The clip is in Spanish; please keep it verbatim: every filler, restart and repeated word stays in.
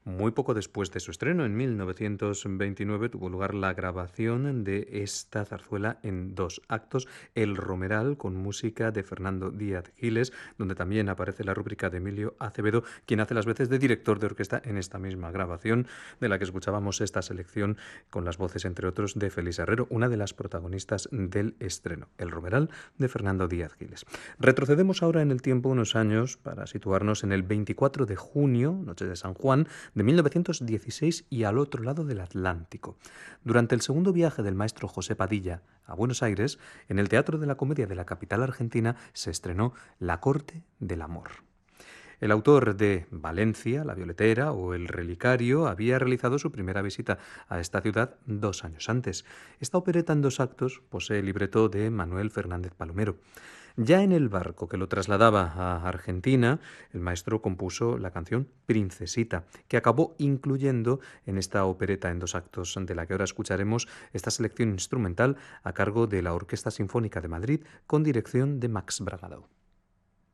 Muy poco después de su estreno, en mil novecientos veintinueve, tuvo lugar la grabación de esta zarzuela en dos actos, El Romeral, con música de Fernando Díaz Giles, donde también aparece la rúbrica de Emilio Acevedo, quien hace las veces de director de orquesta en esta misma grabación, de la que escuchábamos esta selección con las voces, entre otros, de Félix Herrero, una de las protagonistas del estreno, El Romeral de Fernando Díaz Giles. Retrocedemos ahora en el tiempo unos años para situarnos en el veinticuatro de junio, noche de San Juan, de mil novecientos dieciséis, y al otro lado del Atlántico. Durante el segundo viaje del maestro José Padilla a Buenos Aires, en el Teatro de la Comedia de la capital argentina se estrenó La Corte del Amor. El autor de Valencia, La Violetera o El Relicario había realizado su primera visita a esta ciudad dos años antes. Esta opereta en dos actos posee el libreto de Manuel Fernández Palomero. Ya en el barco que lo trasladaba a Argentina, el maestro compuso la canción Princesita, que acabó incluyendo en esta opereta en dos actos, de la que ahora escucharemos esta selección instrumental a cargo de la Orquesta Sinfónica de Madrid con dirección de Max Bragado.